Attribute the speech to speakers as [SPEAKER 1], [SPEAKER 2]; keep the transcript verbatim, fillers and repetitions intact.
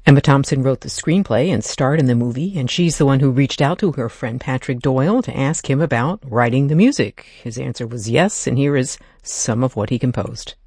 [SPEAKER 1] Emma Thompson wrote the screenplay and starred in the movie, and she's the one who reached out to her friend Patrick Doyle to ask him about writing the music. His answer was yes, and here is some of what he composed.